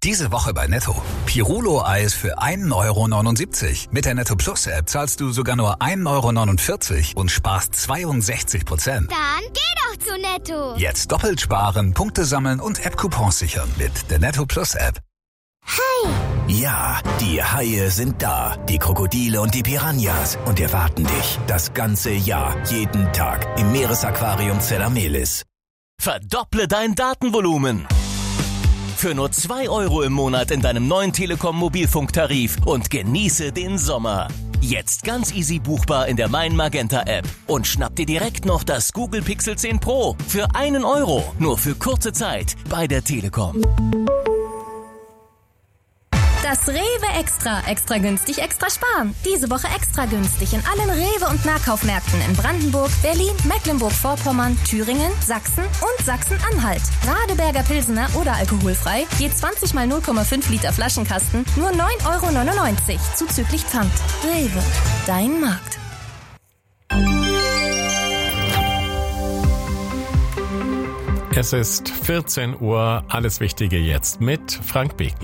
Diese Woche bei Netto. Pirulo-Eis für 1,79 €. Mit der Netto Plus App zahlst du sogar nur 1,49 € und sparst 62%. Dann geh doch zu Netto. Jetzt doppelt sparen, Punkte sammeln und App-Coupons sichern mit der Netto Plus App. Hi. Ja, die Haie sind da. Die Krokodile und die Piranhas. Und erwarten dich das ganze Jahr, jeden Tag im Meeresaquarium Zellamelis. Verdopple dein Datenvolumen. Für nur 2 € im Monat in deinem neuen Telekom-Mobilfunktarif und genieße den Sommer. Jetzt ganz easy buchbar in der Mein Magenta App. Und schnapp dir direkt noch das Google Pixel 10 Pro für 1 €. Nur für kurze Zeit bei der Telekom. Das Rewe Extra. Extra günstig, extra sparen. Diese Woche extra günstig in allen Rewe- und Nahkaufmärkten in Brandenburg, Berlin, Mecklenburg-Vorpommern, Thüringen, Sachsen und Sachsen-Anhalt. Radeberger Pilsener oder alkoholfrei, je 20 mal 0,5 Liter Flaschenkasten, nur 9,99 € zuzüglich Pfand. Rewe, dein Markt. Es ist 14 Uhr, alles Wichtige jetzt mit Frank Beken.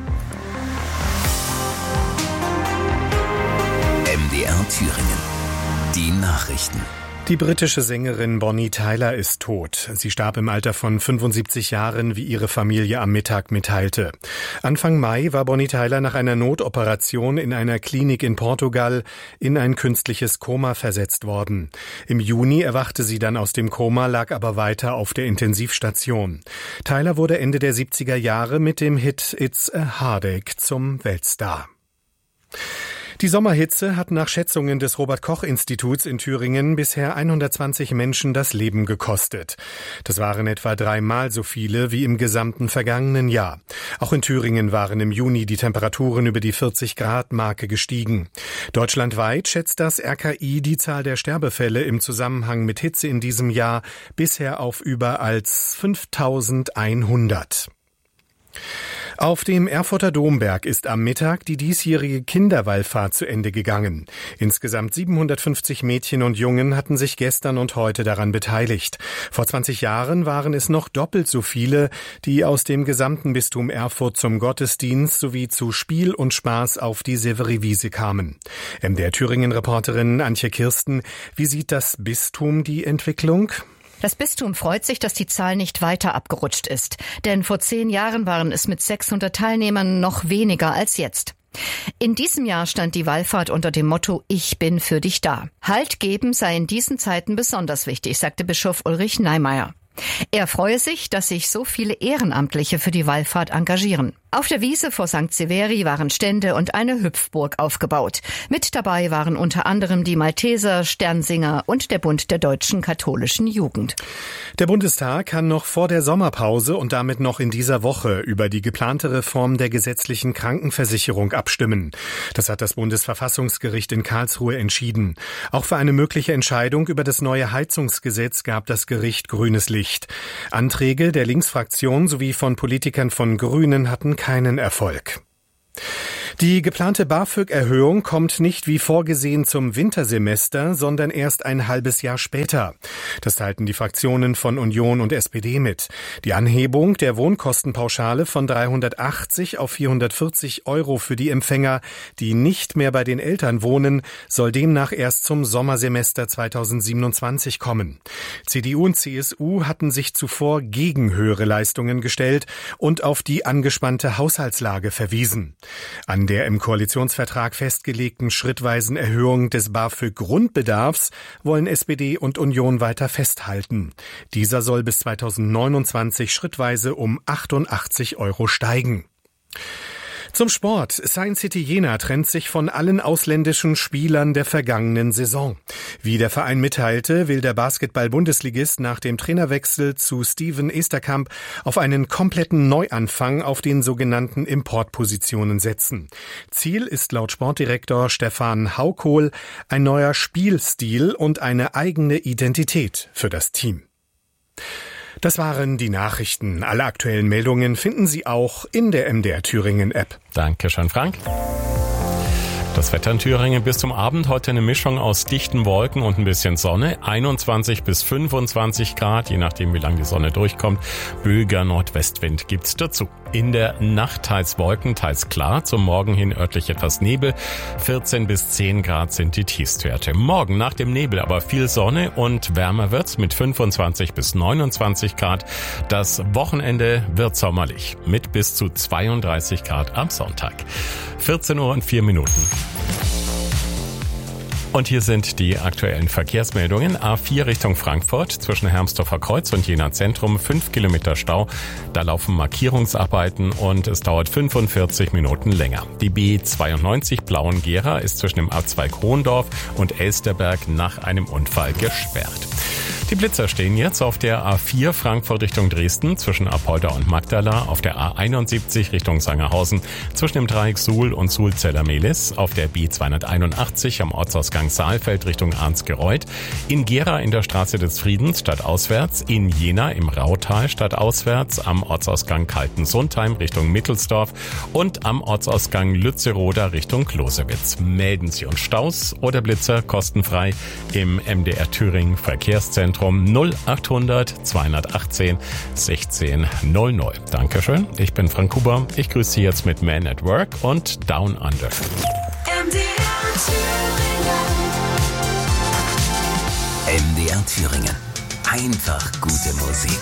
MDR Thüringen. Die Nachrichten. Die britische Sängerin Bonnie Tyler ist tot. Sie starb im Alter von 75 Jahren, wie ihre Familie am Mittag mitteilte. Anfang Mai war Bonnie Tyler nach einer Notoperation in einer Klinik in Portugal in ein künstliches Koma versetzt worden. Im Juni erwachte sie dann aus dem Koma, lag aber weiter auf der Intensivstation. Tyler wurde Ende der 70er Jahre mit dem Hit It's a Heartache zum Weltstar. Die Sommerhitze hat nach Schätzungen des Robert-Koch-Instituts in Thüringen bisher 120 Menschen das Leben gekostet. Das waren etwa 3-mal so viele wie im gesamten vergangenen Jahr. Auch in Thüringen waren im Juni die Temperaturen über die 40-Grad-Marke gestiegen. Deutschlandweit schätzt das RKI die Zahl der Sterbefälle im Zusammenhang mit Hitze in diesem Jahr bisher auf über als 5.100. Auf dem Erfurter Domberg ist am Mittag die diesjährige Kinderwallfahrt zu Ende gegangen. Insgesamt 750 Mädchen und Jungen hatten sich gestern und heute daran beteiligt. Vor 20 Jahren waren es noch doppelt so viele, die aus dem gesamten Bistum Erfurt zum Gottesdienst sowie zu Spiel und Spaß auf die Severiwiese kamen. MDR Thüringen-Reporterin Antje Kirsten, wie sieht das Bistum die Entwicklung? Das Bistum freut sich, dass die Zahl nicht weiter abgerutscht ist. Denn vor 10 Jahren waren es mit 600 Teilnehmern noch weniger als jetzt. In diesem Jahr stand die Wallfahrt unter dem Motto »Ich bin für dich da«. Halt geben sei in diesen Zeiten besonders wichtig, sagte Bischof Ulrich Neimeyer. Er freue sich, dass sich so viele Ehrenamtliche für die Wallfahrt engagieren. Auf der Wiese vor St. Severi waren Stände und eine Hüpfburg aufgebaut. Mit dabei waren unter anderem die Malteser, Sternsinger und der Bund der Deutschen Katholischen Jugend. Der Bundestag kann noch vor der Sommerpause und damit noch in dieser Woche über die geplante Reform der gesetzlichen Krankenversicherung abstimmen. Das hat das Bundesverfassungsgericht in Karlsruhe entschieden. Auch für eine mögliche Entscheidung über das neue Heizungsgesetz gab das Gericht grünes Licht. Anträge der Linksfraktion sowie von Politikern von Grünen hatten keinen Erfolg. Die geplante BAföG-Erhöhung kommt nicht wie vorgesehen zum Wintersemester, sondern erst ein halbes Jahr später. Das teilten die Fraktionen von Union und SPD mit. Die Anhebung der Wohnkostenpauschale von 380 auf 440 € für die Empfänger, die nicht mehr bei den Eltern wohnen, soll demnach erst zum Sommersemester 2027 kommen. CDU und CSU hatten sich zuvor gegen höhere Leistungen gestellt und auf die angespannte Haushaltslage verwiesen. An der im Koalitionsvertrag festgelegten schrittweisen Erhöhung des BAföG-Grundbedarfs wollen SPD und Union weiter festhalten. Dieser soll bis 2029 schrittweise um 88 € steigen. Zum Sport. Science City Jena trennt sich von allen ausländischen Spielern der vergangenen Saison. Wie der Verein mitteilte, will der Basketball-Bundesligist nach dem Trainerwechsel zu Steven Esterkamp auf einen kompletten Neuanfang auf den sogenannten Importpositionen setzen. Ziel ist laut Sportdirektor Stefan Haukohl ein neuer Spielstil und eine eigene Identität für das Team. Das waren die Nachrichten. Alle aktuellen Meldungen finden Sie auch in der MDR Thüringen App. Dankeschön, Frank. Das Wetter in Thüringen bis zum Abend heute eine Mischung aus dichten Wolken und ein bisschen Sonne. 21 bis 25 Grad, je nachdem wie lange die Sonne durchkommt. Böiger Nordwestwind gibt's dazu. In der Nacht teils Wolken, teils klar. Zum Morgen hin örtlich etwas Nebel. 14 bis 10 Grad sind die Tiefstwerte. Morgen nach dem Nebel aber viel Sonne und wärmer wird's mit 25 bis 29 Grad. Das Wochenende wird sommerlich mit bis zu 32 Grad am Sonntag. 14 Uhr und 4 Minuten. Und hier sind die aktuellen Verkehrsmeldungen. A4 Richtung Frankfurt zwischen Hermsdorfer Kreuz und Jena Zentrum 5 Kilometer Stau. Da laufen Markierungsarbeiten und es dauert 45 Minuten länger. Die B92 Blauen-Gera ist zwischen dem A2 Krondorf und Elsterberg nach einem Unfall gesperrt. Die Blitzer stehen jetzt auf der A4 Frankfurt Richtung Dresden zwischen Apolda und Magdala, auf der A71 Richtung Sangerhausen zwischen dem Dreieck Suhl und Suhl-Zellermehlis, auf der B281 am Ortsausgang Saalfeld Richtung Arnsgereuth, in Gera in der Straße des Friedens stadtauswärts, in Jena im Rautal stadtauswärts, am Ortsausgang Kaltensundheim Richtung Mittelsdorf und am Ortsausgang Lützeroda Richtung Closewitz. Melden Sie uns Staus oder Blitzer kostenfrei im MDR Thüringen Verkehrszentrum 0800 218 16 00. Dankeschön, ich bin Frank Huber. Ich grüße Sie jetzt mit Man at Work und Down Under. MDR Thüringen. Einfach gute Musik.